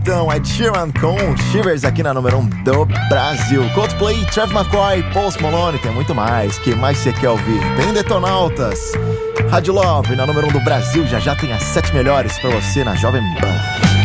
Então, Ed Sheeran com Shivers aqui na número 1 do Brasil. Coldplay, Travis McCoy, Post Malone, tem muito mais. O que mais você quer ouvir? Tem Detonautas, Rádio Love na número 1 do Brasil. Já já tem as 7 melhores pra você na Jovem Pan.